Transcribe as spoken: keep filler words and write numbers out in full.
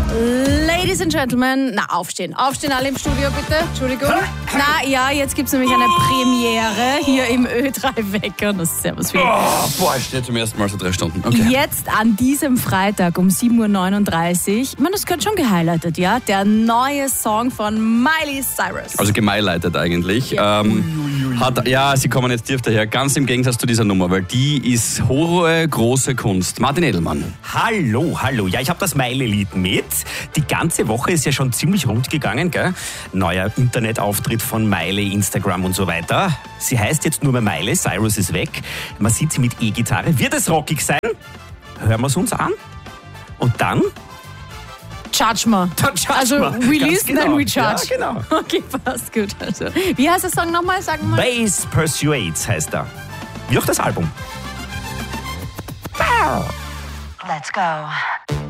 Ladies and Gentlemen, na aufstehen, aufstehen alle im Studio bitte, Entschuldigung. Na ja, jetzt gibt's nämlich eine Premiere hier im Ö drei Wecker. Das ist servus viel. Oh, boah, ich stehe zum ersten Mal so drei Stunden. Okay. Jetzt an diesem Freitag um sieben Uhr neununddreißig, ich meine, das gehört schon gehighlightet, ja, der neue Song von Miley Cyrus. Also gemeileitet eigentlich. Ja. Ähm, hat, ja, sie kommen jetzt tief daher, ganz im Gegensatz zu dieser Nummer, weil die ist hohe, große Kunst. Martin Edelmann. Hallo, hallo. Ja, ich habe das Miley-Lied mit. Die ganze Woche ist ja schon ziemlich rund gegangen, gell? Neuer Internetauftritt von Miley, Instagram und so weiter. Sie heißt jetzt nur mehr Miley, Cyrus ist weg. Man sieht sie mit E-Gitarre. Wird es rockig sein? Hören wir es uns an. Und dann? Charge mal. Also release, genau. then we charge. Ja, genau. Okay, passt gut. Also, wie heißt der Song nochmal? Sag mal. Bass Persuades heißt er. Wie auch das Album. Let's go.